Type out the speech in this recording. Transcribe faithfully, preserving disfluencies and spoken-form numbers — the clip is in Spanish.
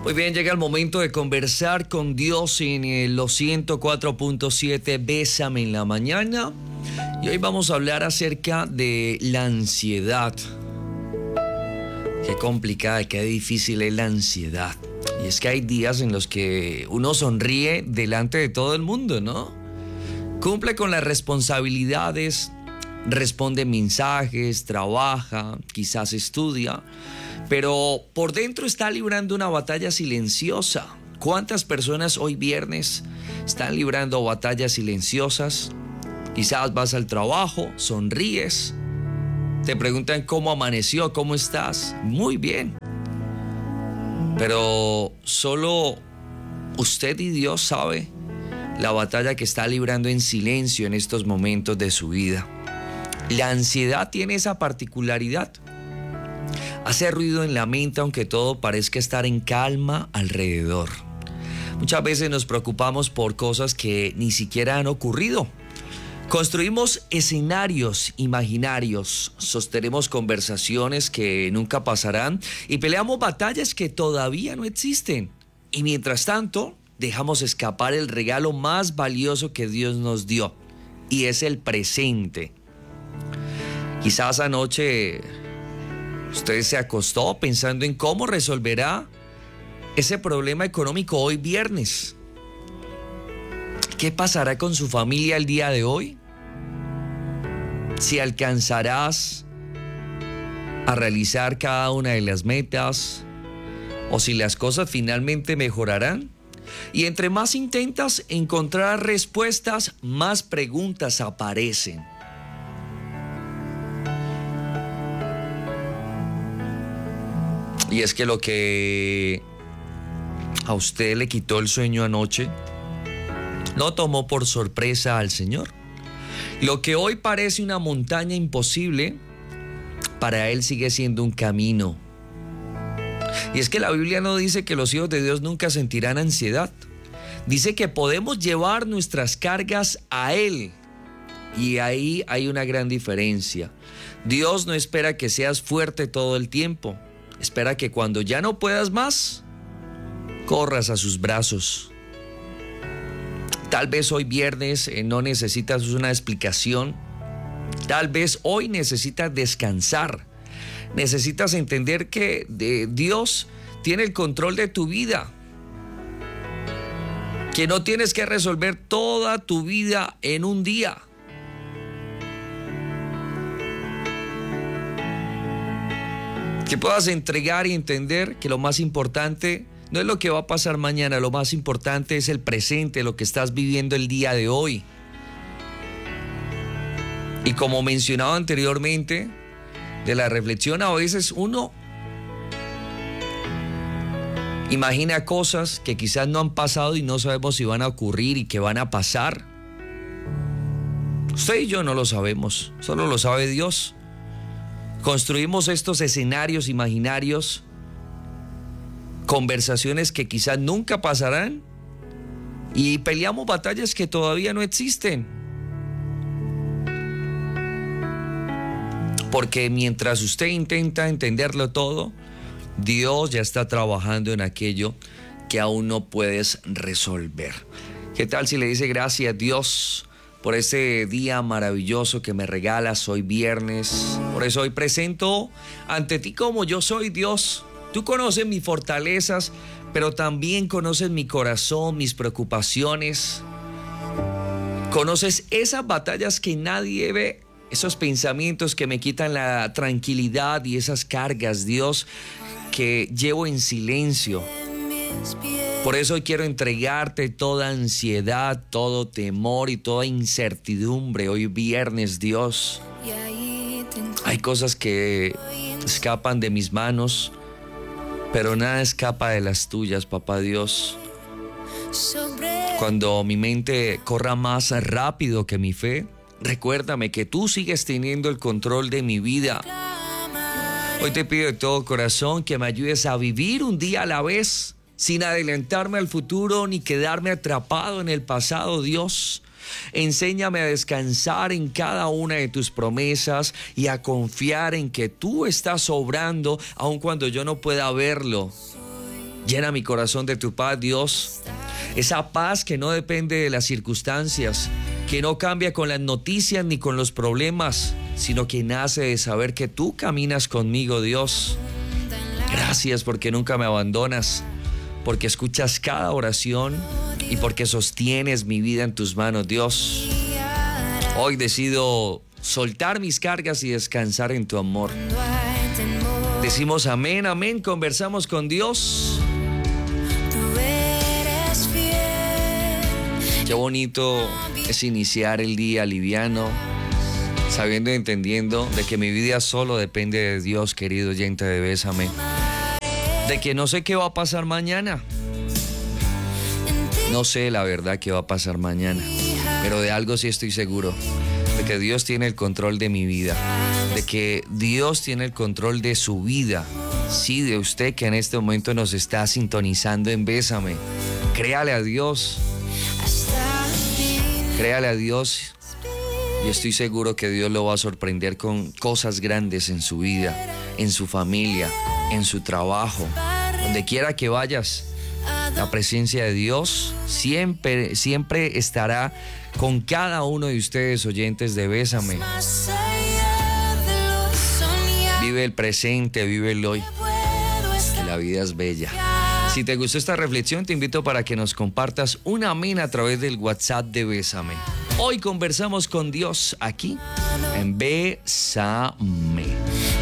Muy bien, llega el momento de conversar con Dios en eh, los ciento cuatro punto siete Bésame en la mañana. Y hoy vamos a hablar acerca de la ansiedad. Qué complicada, qué difícil es la ansiedad. Y es que hay días en los que uno sonríe delante de todo el mundo, ¿no? Cumple con las responsabilidades, responde mensajes, trabaja, quizás estudia, pero por dentro está librando una batalla silenciosa. ¿Cuántas personas hoy viernes están librando batallas silenciosas? Quizás vas al trabajo, sonríes, te preguntan cómo amaneció, cómo estás. Muy bien. Pero solo usted y Dios sabe la batalla que está librando en silencio en estos momentos de su vida. La ansiedad tiene esa particularidad. Hace ruido en la mente aunque todo parezca estar en calma alrededor. Muchas veces nos preocupamos por cosas que ni siquiera han ocurrido. Construimos escenarios imaginarios, sostenemos conversaciones que nunca pasarán y peleamos batallas que todavía no existen. Y mientras tanto, dejamos escapar el regalo más valioso que Dios nos dio, y es el presente. Quizás anoche usted se acostó pensando en cómo resolverá ese problema económico hoy viernes. ¿Qué pasará con su familia el día de hoy? Si alcanzarás a realizar cada una de las metas o si las cosas finalmente mejorarán. Y entre más intentas encontrar respuestas, más preguntas aparecen. Y es que lo que a usted le quitó el sueño anoche no tomó por sorpresa al Señor. Lo que hoy parece una montaña imposible, para Él sigue siendo un camino. Y es que la Biblia no dice que los hijos de Dios nunca sentirán ansiedad. Dice que podemos llevar nuestras cargas a Él. Y ahí hay una gran diferencia. Dios no espera que seas fuerte todo el tiempo. Espera que cuando ya no puedas más, corras a sus brazos. Tal vez hoy viernes eh, no necesitas una explicación. Tal vez hoy necesitas descansar. Necesitas entender que de Dios tiene el control de tu vida. Que no tienes que resolver toda tu vida en un día. Que puedas entregar y entender que lo más importante no es lo que va a pasar mañana, lo más importante es el presente, lo que estás viviendo el día de hoy. Y como mencionaba anteriormente, de la reflexión, a veces uno imagina cosas que quizás no han pasado y no sabemos si van a ocurrir y que van a pasar. Usted y yo no lo sabemos, solo lo sabe Dios. Construimos estos escenarios imaginarios, conversaciones que quizás nunca pasarán y peleamos batallas que todavía no existen. Porque mientras usted intenta entenderlo todo, Dios ya está trabajando en aquello que aún no puedes resolver. ¿Qué tal si le dice gracias Dios por este día maravilloso que me regalas hoy viernes? Por eso hoy presento ante ti como yo soy Dios. Tú conoces mis fortalezas, pero también conoces mi corazón, mis preocupaciones. Conoces esas batallas que nadie ve, esos pensamientos que me quitan la tranquilidad y esas cargas, Dios, que llevo en silencio. Por eso hoy quiero entregarte toda ansiedad, todo temor y toda incertidumbre. Hoy viernes, Dios, hay cosas que escapan de mis manos, pero nada escapa de las tuyas, papá Dios. Cuando mi mente corra más rápido que mi fe, recuérdame que tú sigues teniendo el control de mi vida. Hoy te pido de todo corazón que me ayudes a vivir un día a la vez, sin adelantarme al futuro ni quedarme atrapado en el pasado, Dios. Enséñame a descansar en cada una de tus promesas y a confiar en que tú estás obrando aun cuando yo no pueda verlo. Llena mi corazón de tu paz, Dios. Esa paz que no depende de las circunstancias, que no cambia con las noticias ni con los problemas, sino que nace de saber que tú caminas conmigo, Dios. Gracias porque nunca me abandonas, porque escuchas cada oración y porque sostienes mi vida en tus manos, Dios. Hoy decido soltar mis cargas y descansar en tu amor. Decimos amén, amén, conversamos con Dios. Qué bonito es iniciar el día liviano, sabiendo y entendiendo de que mi vida solo depende de Dios, querido oyente de Bésame. De que no sé qué va a pasar mañana. No sé la verdad qué va a pasar mañana, pero de algo sí estoy seguro. De que Dios tiene el control de mi vida. De que Dios tiene el control de su vida. Sí, de usted que en este momento nos está sintonizando en Bésame. Créale a Dios. Créale a Dios y estoy seguro que Dios lo va a sorprender con cosas grandes en su vida, en su familia, en su trabajo. Donde quiera que vayas, la presencia de Dios siempre, siempre estará con cada uno de ustedes, oyentes de Bésame. Vive el presente, vive el hoy. La vida es bella. Si te gustó esta reflexión, te invito para que nos compartas un amén a través del WhatsApp de Bésame. Hoy conversamos con Dios aquí en Bésame.